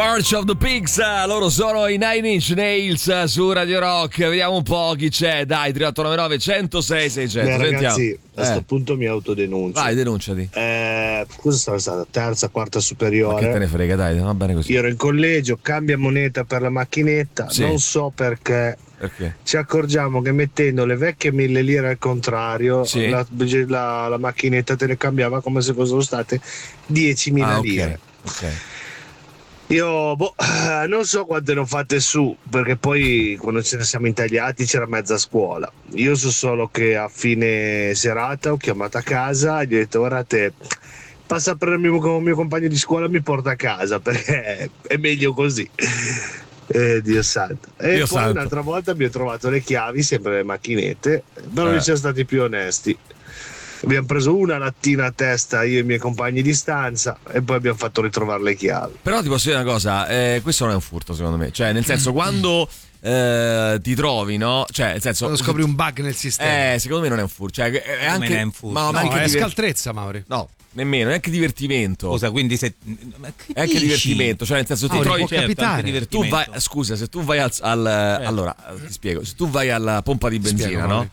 March of the Pigs, loro sono i Nine Inch Nails su Radio Rock. Vediamo un po' chi c'è, dai, 3899 106 600. Ragazzi, a sto punto mi autodenuncio. Vai, denunciati. Cosa sarà stata? Terza, quarta superiore? Ma che te ne frega, dai, va bene così. Io ero in collegio, cambia moneta per la macchinetta, sì. Non so perché. Perché? Ci accorgiamo che mettendo le vecchie 1000 lire al contrario, sì. la macchinetta te le cambiava come se fossero state 10.000 lire. Ok. Io non so quante ne ho fatte su, perché poi quando ce ne siamo intagliati c'era mezza scuola. Io so solo che a fine serata ho chiamato a casa e gli ho detto: ora te passa per il mio compagno di scuola, mi porta a casa perché è meglio così. Dio santo. E Dio poi santo. Un'altra volta mi ho trovato le chiavi, sempre le macchinette, però noi siamo stati più onesti. Abbiamo preso una lattina a testa io e i miei compagni di stanza e poi abbiamo fatto ritrovare le chiavi. Però ti posso dire una cosa, questo non è un furto secondo me, cioè nel senso quando ti trovi, no? Cioè nel senso quando scopri un bug nel sistema, secondo me non è un furto, cioè è anche non è un furto. ma è scaltrezza, Mauri. No, nemmeno, è anche divertimento. Cosa, quindi se è anche divertimento, cioè nel senso ti trovi, può capitare. tu vai, scusa, se tu vai allora ti spiego, se tu vai alla pompa di benzina, no?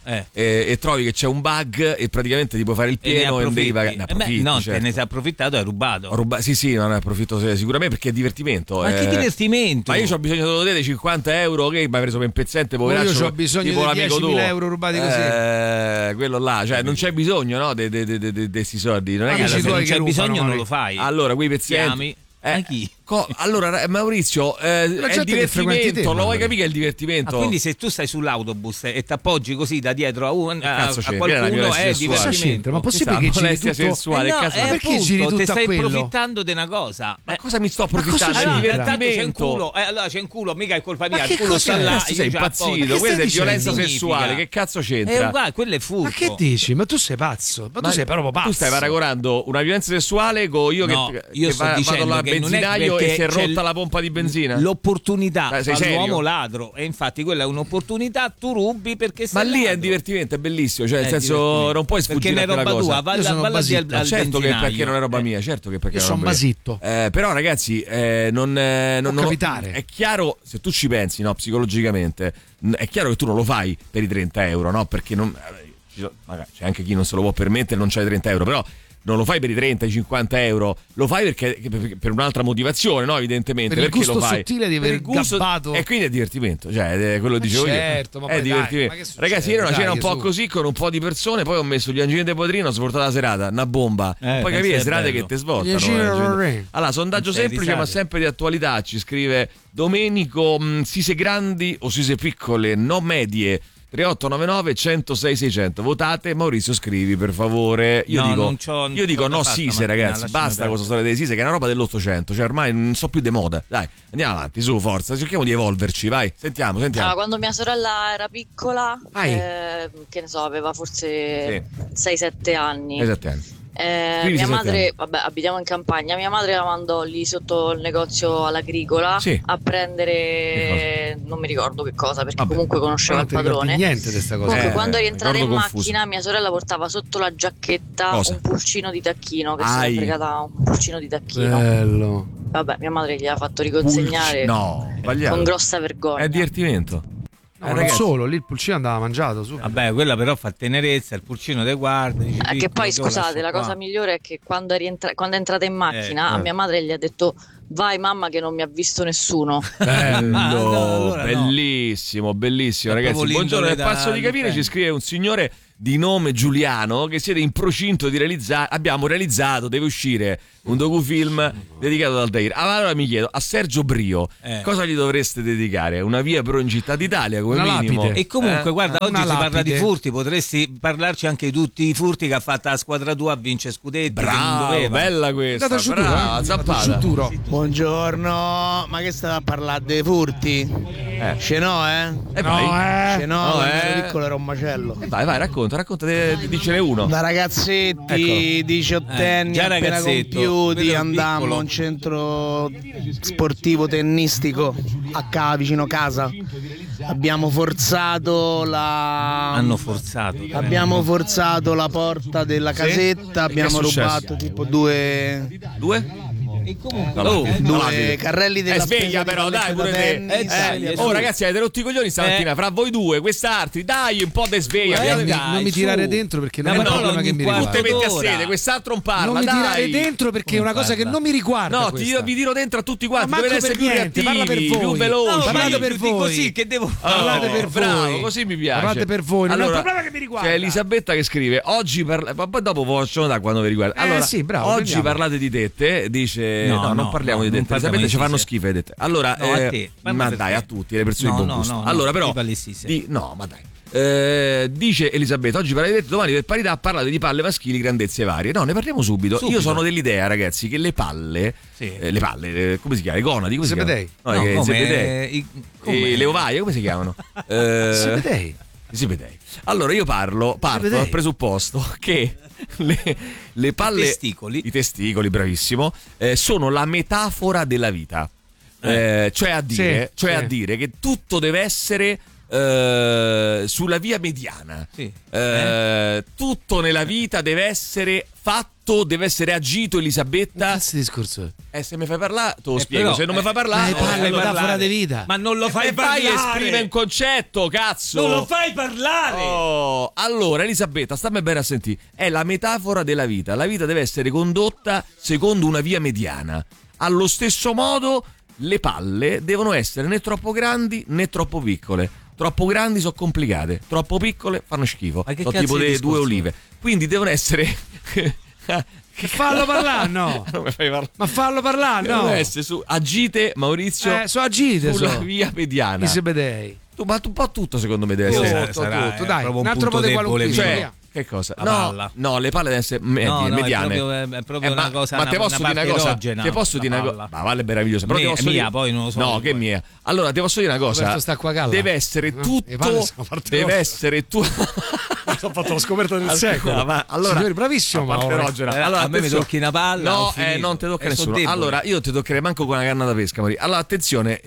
E trovi che c'è un bug e praticamente ti puoi fare il pieno e non devi pagare. No, certo. te ne sei approfittato e hai rubato. Sì, non ne approfitto sicuramente perché è divertimento. Ma che divertimento? Ma io ho bisogno solo dei 50 euro che mi hai preso per un pezzente, poveraccio. Io ho bisogno tipo di 10.000 euro rubati così. Quello là, cioè non c'è bisogno, no, di questi soldi. Non è che se non c'è bisogno rubano, non lo fai. allora quei pezzenti chiami a chi? Allora Maurizio, è il divertimento, lo vuoi capire che è il divertimento? Quindi se tu stai sull'autobus e ti appoggi così da dietro a qualcuno è divertimento. Ma possibile che giri tutto sensuale? Perché giri tutto ti stai quello? approfittando di una cosa. Ma cosa mi sto approfittando? Allora, È divertimento. C'è un culo, mica è colpa mia, Ma il culo che sta cos'è? là. Tu sei impazzito, questa è violenza sessuale, che cazzo c'entra? Quello è furto. Ma che dici? Ma tu sei pazzo? Ma tu sei proprio pazzo. Tu stai paragonando una violenza sessuale con io che vado al benzinaio e si è rotta la pompa di benzina, l'opportunità all'uomo l'uomo ladro, e infatti quella è un'opportunità, tu rubi perché sei ma lì ladro. è divertimento, è bellissimo, cioè nel senso non puoi sfuggire perché non è roba tua, valla al certo che perché non è roba mia, certo che perché io sono basitto, però ragazzi non capitare. È chiaro, se tu ci pensi, no, psicologicamente è chiaro che tu non lo fai per i 30 euro, no, perché non magari c'è anche chi non se lo può permettere, non c'ha i 30 euro, però non lo fai per i 30, i 50 euro, lo fai perché per un'altra motivazione, no? Evidentemente. Per il perché gusto lo fai? sottile di aver gabbato. E quindi è divertimento, cioè è quello che dicevo certo, io. Ma è poi divertimento. Dai, ragazzi, ieri una cena un po' così con un po' di persone, poi ho messo gli angini di Podrino, ho svoltato la serata, una bomba. Poi capire serate che te svoltano. Allora, sondaggio semplice ma sempre di attualità, ci scrive Domenico, Sise grandi o Sise piccole, no medie. 3899 106 600. Votate, Maurizio scrivi per favore. Io dico no Sise, ragazzi, basta con questa storia delle Sise che è una roba dell'Ottocento, cioè ormai non so più di moda. Dai, andiamo avanti, su, forza, cerchiamo di evolverci, vai, sentiamo. Quando mia sorella era piccola, che ne so, aveva forse 6-7 anni. 6-7 anni. Mia madre, abitiamo in campagna, mia madre la mandò lì sotto il negozio all'agricola a prendere non mi ricordo che cosa, perché comunque conosceva il padrone. Niente di questa cosa. Comunque quando è rientrata in macchina mia sorella portava sotto la giacchetta un pulcino di tacchino, che si è fregata un pulcino di tacchino. Bello. Vabbè, mia madre gliel'ha fatto riconsegnare con grossa vergogna. È divertimento. No, non solo, lì il pulcino andava mangiato su. Vabbè, quella però fa tenerezza, il pulcino te guarda. Che poi scusate, la cosa migliore è che quando è entrata in macchina a mia madre gli ha detto: vai mamma che non mi ha visto nessuno. Bello, bellissimo, bellissimo, ragazzi. Buongiorno, nel passo di capire ci scrive un signore di nome Giuliano che siete in procinto di realizzare, abbiamo realizzato, deve uscire un docufilm dedicato ad Altair. Allora mi chiedo, a Sergio Brio cosa gli dovreste dedicare? Una via però in Città d'Italia come una minimo? Lapide. E comunque guarda, oggi si parla di furti, potresti parlarci anche di tutti i furti che ha fatto la squadra tua a vincere scudetti. Bravo, bella questa, brava, zappata. Buongiorno, ma che state a parlare dei furti? Ce n'ho, Ce n'ho, quando ero piccolo era un macello. Vai, racconta, dicene uno. Da ragazzetti, 18enni, appena compiuti, andammo a un centro sportivo tennistico a vicino casa. Abbiamo forzato Hanno forzato. Abbiamo forzato la porta della casetta, abbiamo rubato tipo due E comunque due carrelli della sveglia però, dai, pure te. Oh ragazzi, avete rotto i coglioni stamattina fra voi due, quest'altri, dai, un po' de sveglia. Non mi tirare dentro perché non è un problema che mi riguarda. Tutte metti a sede, quest'altro non parla. Non mi tirare dentro perché è una cosa che non mi riguarda. No, vi tiro dentro a tutti quanti. Dovete essere più reattivi, parla per voi. più veloci. Parlate per voi. Così che devo parlate per voi. Bravo, così mi piace. Parlate per voi, non è un problema che mi riguarda. C'è Elisabetta che scrive: oggi poi dopo vi faccio notare quando vi riguarda. Allora, sì, bravo, oggi parlate di tette, dice no, non parliamo di tette. Elisabetta ci fanno schifo le tette. Allora, ma dai, a tutti, le persone di buon gusto. Allora, però no, ma dai. Dice Elisabetta, oggi parlate di tette, domani per parità parlate di palle maschili, grandezze varie. No, ne parliamo subito. Io sono dell'idea, ragazzi, che le palle, come si chiama? Le gonadi, come si chiamano? Le ovaie, come si chiamano? Zebedei. Allora io parto dal presupposto che le palle, i testicoli, bravissimo, sono la metafora della vita. Cioè a dire che tutto deve essere sulla via mediana. Tutto nella vita deve essere fatto, deve essere agito, Elisabetta. Che discorso è? Se mi fai parlare, te lo spiego. Se non mi fai parlare, è metafora di vita. Ma non lo fai parlare. Esprime un concetto, cazzo. Non lo fai parlare. Allora, Elisabetta, stammi bene a sentire. È la metafora della vita. La vita deve essere condotta secondo una via mediana. Allo stesso modo, le palle devono essere né troppo grandi né troppo piccole. Troppo grandi sono complicate, troppo piccole fanno schifo. Sono tipo delle due olive. Quindi devono essere. Fallo parlare, no? Non mi fai parlare. Ma fallo parlare, no? Devono essere agite, Maurizio. Agite sulla via mediana. I Zebedei. Ma un po' tutto secondo me deve essere. Tutto, dai. Un altro po' di qualunque. Cioè, che cosa? No, le palle devono essere mediane. È proprio una cosa. Ma te posso dire una cosa? Te posso dire una cosa? Ma vale meravigliosa. Però mia, dire... poi non lo so. No, che mia. Allora, ti posso dire una cosa. Deve essere tutto. Deve essere tutto. Ho fatto la scoperta del secolo. Allora, signori, bravissimo. Allora, a me mi tocchi una palla. No, non ti tocca nessuno. Allora, io ti toccherei manco con una canna da pesca, Maria. Allora, attenzione,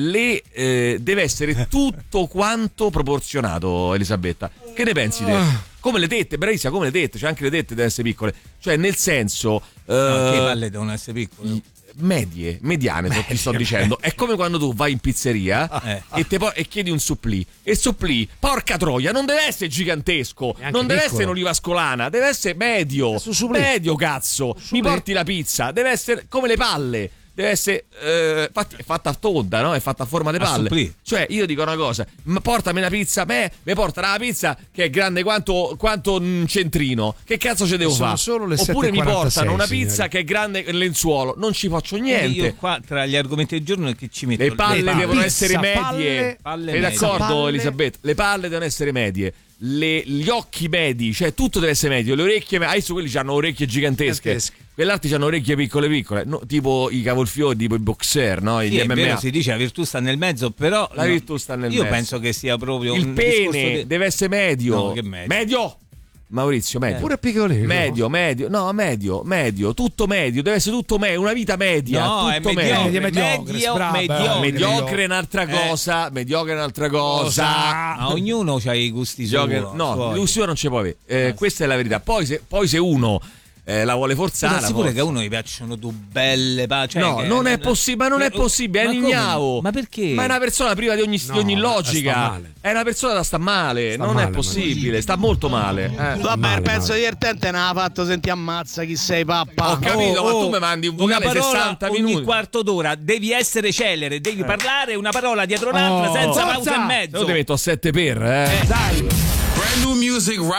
deve essere tutto quanto proporzionato, Elisabetta. Che ne pensi te? Come le tette, bravissima, come le tette, cioè anche le tette devono essere piccole. Cioè, nel senso. Che palle devono essere piccole? Mediane, ti sto dicendo. È come quando tu vai in pizzeria e chiedi un supplì. E il supplì, porca troia, non deve essere gigantesco, non deve essere un'oliva ascolana, deve essere medio. Medio, cazzo. Mi porti la pizza, deve essere come le palle. Deve essere infatti è fatta a tonda, no? È fatta a forma di palle. Cioè, io dico una cosa: portami una pizza, mi porta la pizza che è grande quanto un centrino. Che cazzo ci devo fare? Oppure mi portano una pizza che è grande il lenzuolo. Non ci faccio niente. Io qua tra gli argomenti del giorno che ci metto le palle devono essere medie. Sei d'accordo, Elisabetta? Le palle devono essere medie. Gli occhi medi, cioè tutto deve essere medio. Le orecchie, adesso quelli hanno orecchie gigantesche. Quell'altri hanno orecchie piccole, no, tipo i cavolfiori, tipo i boxer, no? Gli MMA. Vero, si dice la virtù sta nel mezzo, però la virtù sta nel mezzo. Io penso che sia proprio il pene deve essere medio. No, che medio? Maurizio, medio. Pure piccolino. Medio, tutto medio, deve essere tutto medio, una vita media. No, tutto è mediocre è un'altra cosa. Mediocre è un'altra cosa. Ma ognuno ha i gusti suoi. No, i gusti suoi non ci può avere. Questa è la verità. Poi se uno la vuole forzare. Ma sicuro che a uno gli piacciono due belle cioè non è possibile, ma non è possibile, è ignavo. Ma perché? Ma è una persona priva di ogni logica. È una persona da sta male, non è possibile, sta molto male. Vabbè, il pezzo divertente ne ha fatto senti ammazza chi sei papà. Ho capito, ma tu mi mandi un vocale una parola 60 minuti. Ogni quarto d'ora devi essere celere, devi parlare una parola dietro l'altra senza pausa e mezzo. Io ti metto a 7 per. Dai. Brand new music right